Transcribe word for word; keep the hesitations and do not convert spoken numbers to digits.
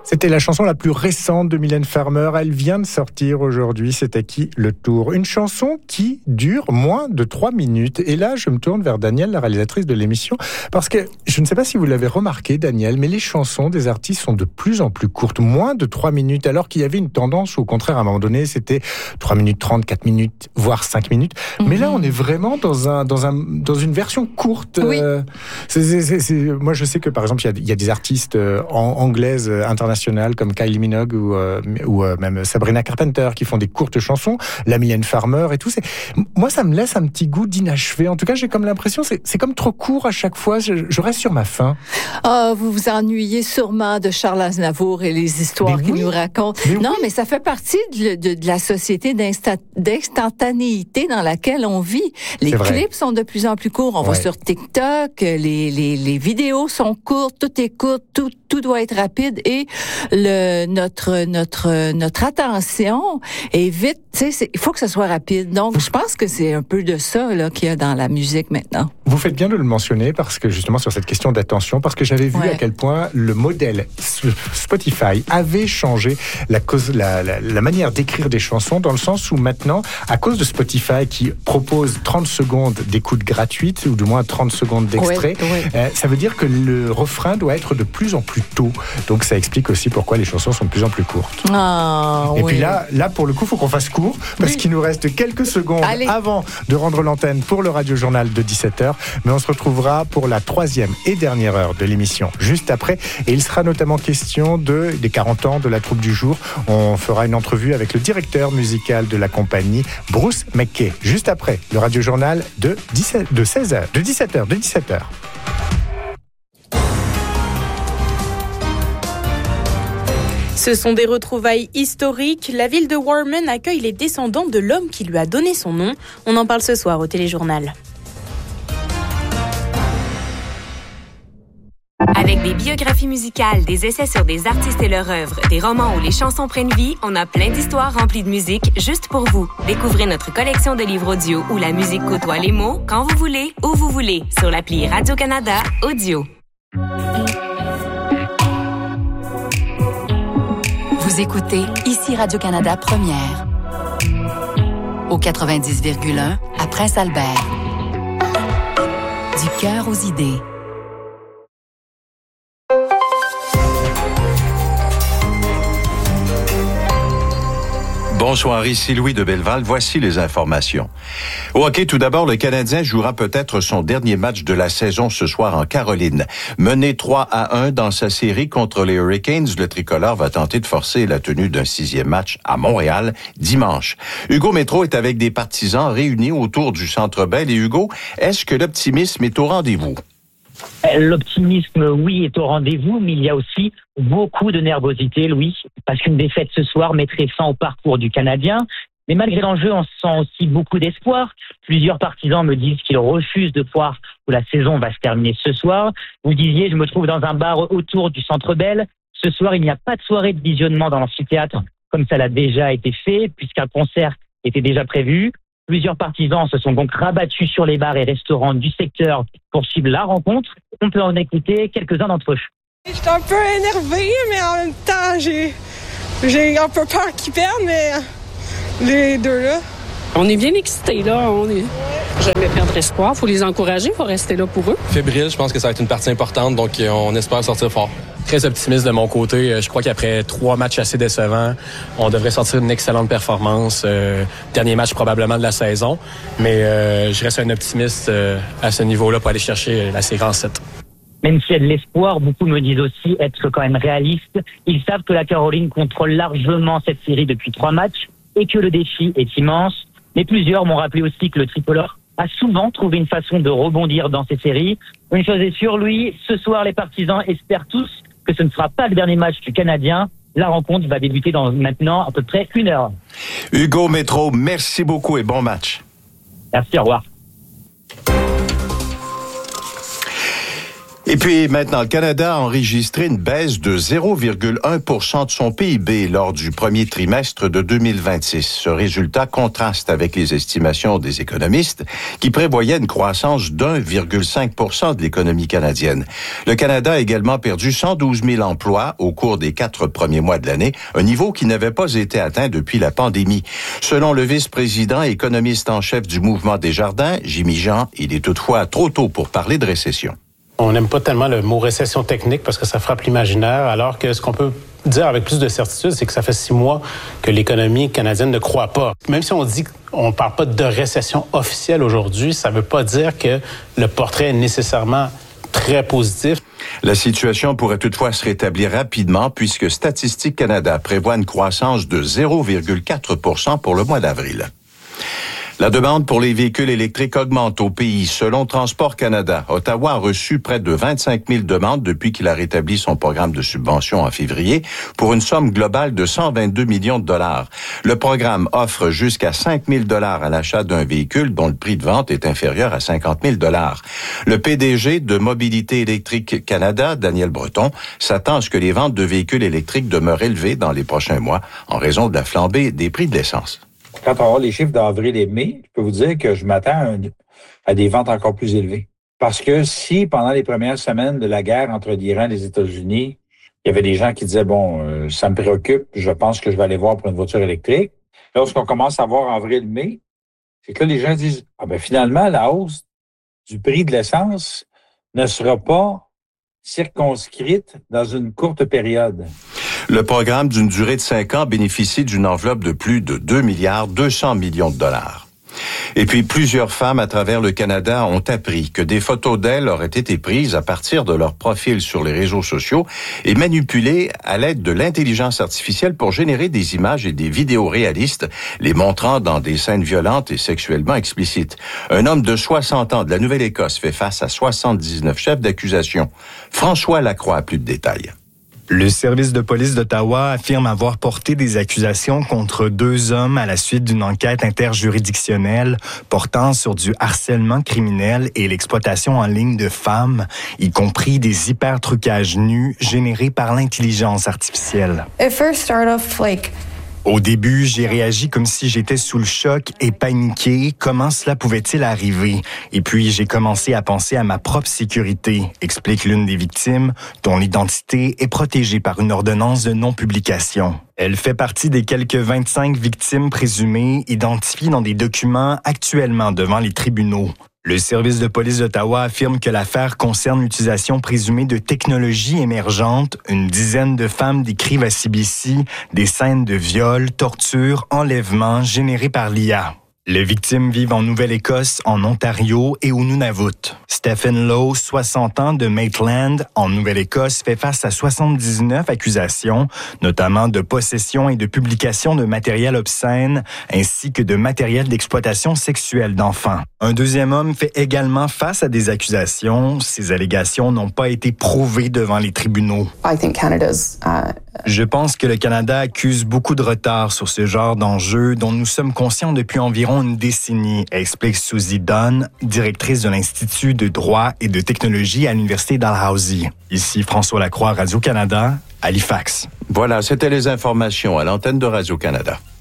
C'était la chanson la plus récente de Mylène Farmer. Elle vient de sortir aujourd'hui. C'est à qui le tour? Une chanson qui dure moins de trois minutes. Et là, je me tourne vers Danielle, la réalisatrice de l'émission, parce que je ne sais pas si vous l'avez remarqué, Danielle, mais les chansons des artistes sont de plus en plus courtes, moins de trois minutes, alors qu'il y avait une tendance où, au contraire, à un moment donné, c'était trois minutes trente, quatre minutes, voire cinq minutes. Mm-hmm. Mais là, on est vraiment dans un, dans un, dans une version courte. Oui. Euh, c'est, c'est, c'est, c'est, moi, je sais que, par exemple, il y a, il y a des artistes euh, en, anglaises, internationales, comme Kylie Minogue ou, euh, ou euh, même Sabrina Carpenter qui font des courtes chansons, la Mylène Farmer et tout. C'est... Moi, ça me laisse un petit goût d'inachevé. En tout cas, j'ai comme l'impression c'est c'est comme trop court à chaque fois. Je, je reste sur ma faim. Oh, vous vous ennuyez sûrement de Charles Aznavour et les histoires mais qu'il oui. nous raconte. Mais non, oui. mais ça fait partie de, de, de la société d'insta, d'instantanéité dans laquelle on vit. Les c'est clips vrai. sont de plus en plus courts. On ouais. va sur TikTok, les, les, les vidéos sont courtes, tout est court, tout, tout doit être rapide et le notre notre notre attention est vite, tu sais, il faut que ça soit rapide. Donc je pense que c'est un peu de ça là qu'il y a dans la musique maintenant. Vous faites bien de le mentionner parce que justement sur cette question d'attention, parce que j'avais vu ouais. à quel point le modèle Spotify avait changé la cause la, la la manière d'écrire des chansons, dans le sens où maintenant, à cause de Spotify qui propose trente secondes d'écoute gratuite ou du moins trente secondes d'extrait, ouais, ouais. Euh, ça veut dire que le refrain doit être de plus en plus tôt. Donc ça explique aussi pourquoi les chansons sont de plus en plus courtes. Ah, Et oui. puis là, là pour le coup, il faut qu'on fasse court parce oui. qu'il nous reste quelques secondes Allez. avant de rendre l'antenne pour le Radio Journal de dix-sept heures. Mais on se retrouvera pour la troisième et dernière heure de l'émission juste après. Et il sera notamment question de, des quarante ans de la troupe du jour. On fera une entrevue avec le directeur musical de la compagnie, Bruce McKay. Juste après le Radio Journal de, dix-sept, de seize heures, de dix-sept heures, de dix-sept heures. Ce sont des retrouvailles historiques. La ville de Warman accueille les descendants de l'homme qui lui a donné son nom. On en parle ce soir au Téléjournal. Avec des biographies musicales, des essais sur des artistes et leur œuvre, des romans où les chansons prennent vie, on a plein d'histoires remplies de musique juste pour vous. Découvrez notre collection de livres audio où la musique côtoie les mots quand vous voulez, où vous voulez, sur l'appli Radio-Canada Audio. Vous écoutez ici Radio-Canada Première. Au quatre-vingt-dix virgule un à Prince-Albert. Du cœur aux idées. Bonsoir, ici Louis de Belleval. Voici les informations. Au hockey, tout d'abord, le Canadien jouera peut-être son dernier match de la saison ce soir en Caroline. Mené trois à un dans sa série contre les Hurricanes, le tricolore va tenter de forcer la tenue d'un sixième match à Montréal dimanche. Hugo Métro est avec des partisans réunis autour du Centre Bell. Et Hugo, est-ce que l'optimisme est au rendez-vous? L'optimisme, oui, est au rendez-vous, mais il y a aussi beaucoup de nervosité, Louis, parce qu'une défaite ce soir mettrait fin au parcours du Canadien. Mais malgré l'enjeu, on sent aussi beaucoup d'espoir. Plusieurs partisans me disent qu'ils refusent de croire que la saison va se terminer ce soir. Vous disiez, je me trouve dans un bar autour du Centre Bell. Ce soir, il n'y a pas de soirée de visionnement dans l'amphithéâtre, comme ça l'a déjà été fait, puisqu'un concert était déjà prévu. Plusieurs partisans se sont donc rabattus sur les bars et restaurants du secteur pour suivre la rencontre. On peut en écouter quelques-uns d'entre eux. Je suis un peu énervé, mais en même temps, j'ai, j'ai un peu peur qu'ils perdent, mais les deux là. On est bien excités, là. On est jamais perdre espoir. Faut les encourager, faut rester là pour eux. Fébrile, je pense que ça va être une partie importante, donc on espère sortir fort. Très optimiste de mon côté. Je crois qu'après trois matchs assez décevants, on devrait sortir une excellente performance. Euh, dernier match probablement de la saison, mais euh, je reste un optimiste euh, à ce niveau-là pour aller chercher la série en sept. Même s'il y a de l'espoir, beaucoup me disent aussi être quand même réalistes. Ils savent que la Caroline contrôle largement cette série depuis trois matchs et que le défi est immense. Mais plusieurs m'ont rappelé aussi que le tricolore a souvent trouvé une façon de rebondir dans ces séries. Une chose est sûre, Louis, ce soir, les partisans espèrent tous que ce ne sera pas le dernier match du Canadien. La rencontre va débuter dans maintenant à peu près une heure. Hugo Métro, merci beaucoup et bon match. Merci, au revoir. Et Et puis maintenant, le Canada a enregistré une baisse de zéro virgule un pour cent de son P I B lors du premier trimestre de deux mille vingt-six. Ce résultat contraste avec les estimations des économistes qui prévoyaient une croissance d'un virgule cinq pour cent de l'économie canadienne. Le Canada a également perdu cent douze mille emplois au cours des quatre premiers mois de l'année, un niveau qui n'avait pas été atteint depuis la pandémie. Selon le vice-président et économiste en chef du mouvement Desjardins, Jimmy Jean, il est toutefois trop tôt pour parler de récession. On n'aime pas tellement le mot récession technique parce que ça frappe l'imaginaire, alors que ce qu'on peut dire avec plus de certitude, c'est que ça fait six mois que l'économie canadienne ne croît pas. Même si on dit qu'on ne parle pas de récession officielle aujourd'hui, ça ne veut pas dire que le portrait est nécessairement très positif. La situation pourrait toutefois se rétablir rapidement puisque Statistique Canada prévoit une croissance de zéro virgule quatre pour cent pour le mois d'avril. La demande pour les véhicules électriques augmente au pays. Selon Transport Canada, Ottawa a reçu près de vingt-cinq mille demandes depuis qu'il a rétabli son programme de subvention en février pour une somme globale de cent vingt-deux millions de dollars. Le programme offre jusqu'à cinq mille dollars à l'achat d'un véhicule dont le prix de vente est inférieur à cinquante mille dollars. Le P D G de Mobilité électrique Canada, Daniel Breton, s'attend à ce que les ventes de véhicules électriques demeurent élevées dans les prochains mois en raison de la flambée des prix de l'essence. Quand on aura les chiffres d'avril et mai, je peux vous dire que je m'attends à, un, à des ventes encore plus élevées. Parce que si, pendant les premières semaines de la guerre entre l'Iran et les États-Unis, il y avait des gens qui disaient, bon, euh, ça me préoccupe, je pense que je vais aller voir pour une voiture électrique. Lorsqu'on commence à voir avril-mai, c'est que là, les gens disent, ah ben finalement, la hausse du prix de l'essence ne sera pas circonscrite dans une courte période. Le programme d'une durée de cinq ans bénéficie d'une enveloppe de plus de deux milliards deux cents millions de dollars. Et puis, plusieurs femmes à travers le Canada ont appris que des photos d'elles auraient été prises à partir de leur profil sur les réseaux sociaux et manipulées à l'aide de l'intelligence artificielle pour générer des images et des vidéos réalistes, les montrant dans des scènes violentes et sexuellement explicites. Un homme de soixante ans de la Nouvelle-Écosse fait face à soixante-dix-neuf chefs d'accusation. François Lacroix a plus de détails. Le service de police d'Ottawa affirme avoir porté des accusations contre deux hommes à la suite d'une enquête interjuridictionnelle portant sur du harcèlement criminel et l'exploitation en ligne de femmes, y compris des hypertrucages nus générés par l'intelligence artificielle. It first started off like Au début, j'ai réagi comme si j'étais sous le choc et paniqué. Comment cela pouvait-il arriver? Et puis, j'ai commencé à penser à ma propre sécurité, explique l'une des victimes, dont l'identité est protégée par une ordonnance de non-publication. Elle fait partie des quelques vingt-cinq victimes présumées identifiées dans des documents actuellement devant les tribunaux. Le service de police d'Ottawa affirme que l'affaire concerne l'utilisation présumée de technologies émergentes. Une dizaine de femmes décrivent à C B C des scènes de viol, torture, enlèvement générées par l'I A. Les victimes vivent en Nouvelle-Écosse, en Ontario et au Nunavut. Stephen Lowe, soixante ans, de Maitland, en Nouvelle-Écosse, fait face à soixante-dix-neuf accusations, notamment de possession et de publication de matériel obscène, ainsi que de matériel d'exploitation sexuelle d'enfants. Un deuxième homme fait également face à des accusations. Ces allégations n'ont pas été prouvées devant les tribunaux. I think Canada's, uh... Je pense que le Canada accuse beaucoup de retard sur ce genre d'enjeux dont nous sommes conscients depuis environ une décennie, explique Susie Dunn, directrice de l'Institut de droit et de technologie à l'Université Dalhousie. Ici François Lacroix, Radio-Canada, Halifax. Voilà, c'était les informations à l'antenne de Radio-Canada.